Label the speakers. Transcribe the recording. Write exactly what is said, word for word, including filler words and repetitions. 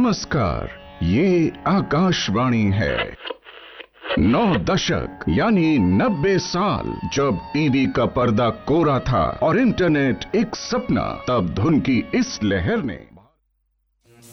Speaker 1: नमस्कार, ये आकाशवाणी है। नौ दशक यानी नब्बे साल, जब टीवी का पर्दा कोरा था और इंटरनेट एक सपना, तब धुन की इस लहर ने